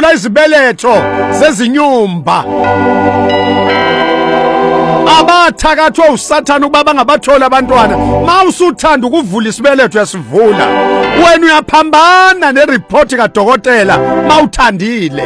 kuvulwa izibeletho zezinyumba. Abathakathwe usathana ukuba bangabathola abantwana. Mawusuthanda ukuvula isibeletho yasivula. Wena uyaphambana nereport kadokotela mawuthandile.